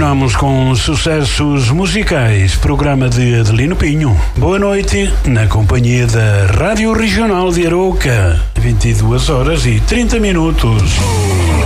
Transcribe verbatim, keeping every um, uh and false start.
Continuamos com sucessos musicais, programa de Adelino Pinho. Boa noite, na companhia da Rádio Regional de Arouca, vinte e duas horas e trinta minutos.